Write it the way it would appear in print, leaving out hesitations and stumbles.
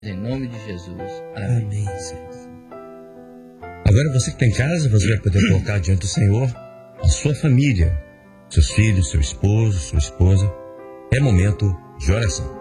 Em nome de Jesus. Amém. Amém, Senhor. Agora você que está em casa, você vai poder colocar diante do Senhor a sua família, seus filhos, seu esposo, sua esposa. É momento de oração.